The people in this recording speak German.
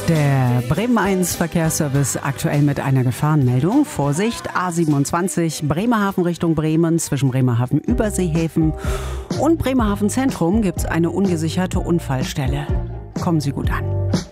Der Bremen 1 Verkehrsservice aktuell mit einer Gefahrenmeldung. Vorsicht, A27 Bremerhaven Richtung Bremen zwischen Bremerhaven Überseehäfen und Bremerhaven Zentrum gibt es eine ungesicherte Unfallstelle. Kommen Sie gut an.